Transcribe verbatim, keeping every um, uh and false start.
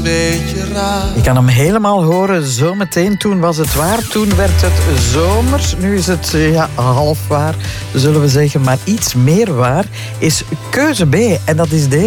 beetje raar. Je kan hem helemaal horen, zometeen. Toen was het waar, toen werd het zomer. Nu is het ja, half waar, zullen we zeggen. Maar iets meer waar is keuze B. En dat is deze.